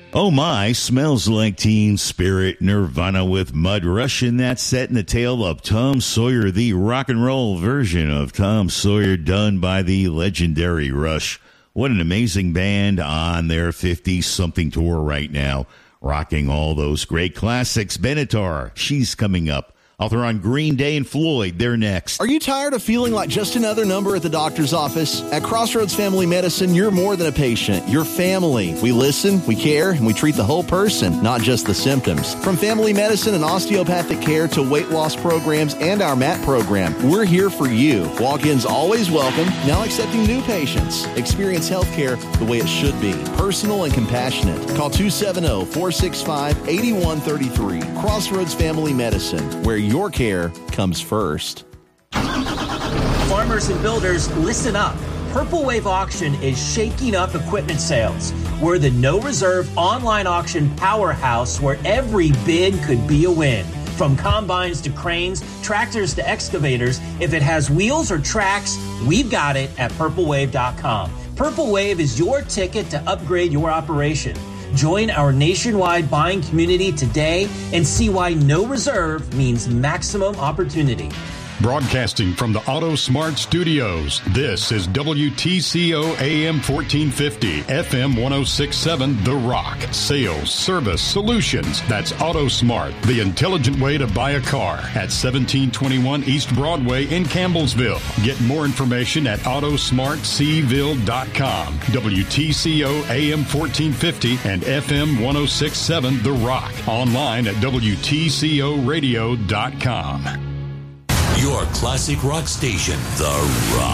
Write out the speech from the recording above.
Oh My smells like Teen Spirit, Nirvana with Mud Rush, and that's set in the tale of Tom Sawyer, the rock and roll version of Tom Sawyer done by the legendary Rush. What an amazing band on their 50-something tour right now, rocking all those great classics. Benatar, she's coming up. Author on Green Day and Floyd, they're next. Are you tired of feeling like just another number at the doctor's office? At Crossroads Family Medicine, you're more than a patient. You're family. We listen, we care, and we treat the whole person, not just the symptoms. From family medicine and osteopathic care to weight loss programs and our MAT program, we're here for you. Walk-ins always welcome, now accepting new patients. Experience healthcare the way it should be. Personal and compassionate. Call 270-465-8133. Crossroads Family Medicine, where your care comes first. Farmers and builders, listen up. Purple Wave Auction is shaking up equipment sales. We're the no-reserve online auction powerhouse where every bid could be a win. From combines to cranes, tractors to excavators, if it has wheels or tracks, we've got it at purplewave.com. Purple Wave is your ticket to upgrade your operation. Join our nationwide buying community today and see why no reserve means maximum opportunity. Broadcasting from the Auto Smart Studios, this is WTCO AM 1450, FM 1067, The Rock. Sales, service, solutions. That's Auto Smart, the intelligent way to buy a car. At 1721 East Broadway in Campbellsville. Get more information at autosmartseville.com. WTCO AM 1450 and FM 1067, The Rock. Online at WTCOradio.com. Your classic rock station, The Rock.